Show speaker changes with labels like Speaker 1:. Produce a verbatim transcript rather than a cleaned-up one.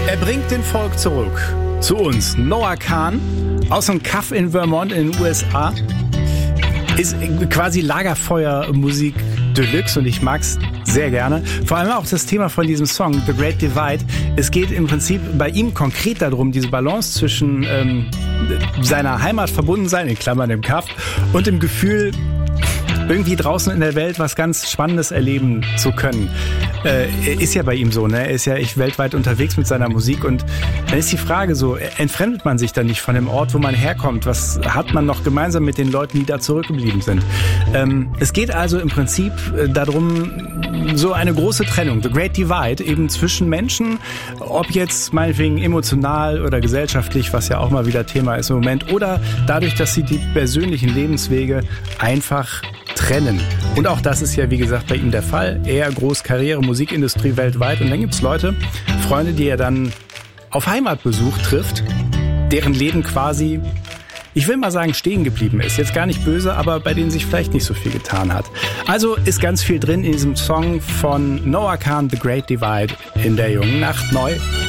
Speaker 1: Er bringt den Folk zurück zu uns. Noah Kahan aus einem Kaff in Vermont in den U S A ist quasi Lagerfeuermusik Deluxe und ich mag's sehr gerne. Vor allem auch das Thema von diesem Song, The Great Divide. Es geht im Prinzip bei ihm konkret darum, diese Balance zwischen ähm, seiner Heimat verbunden sein, in Klammern im Kaff, und dem Gefühl, irgendwie draußen in der Welt was ganz Spannendes erleben zu können. Äh, ist ja bei ihm so, ne? Er ist ja echt weltweit unterwegs mit seiner Musik und dann ist die Frage so, entfremdet man sich dann nicht von dem Ort, wo man herkommt? Was hat man noch gemeinsam mit den Leuten, die da zurückgeblieben sind? Ähm, es geht also im Prinzip darum, so eine große Trennung, The Great Divide, eben zwischen Menschen, ob jetzt meinetwegen emotional oder gesellschaftlich, was ja auch mal wieder Thema ist im Moment, oder dadurch, dass sie die persönlichen Lebenswege einfach trennen. Und auch das ist ja, wie gesagt, bei ihm der Fall. Er groß Karriere, Musikindustrie weltweit. Und dann gibt's Leute, Freunde, die er dann auf Heimatbesuch trifft, deren Leben quasi, ich will mal sagen, stehen geblieben ist. Jetzt gar nicht böse, aber bei denen sich vielleicht nicht so viel getan hat. Also ist ganz viel drin in diesem Song von Noah Kahan, The Great Divide, in der jungen Nacht neu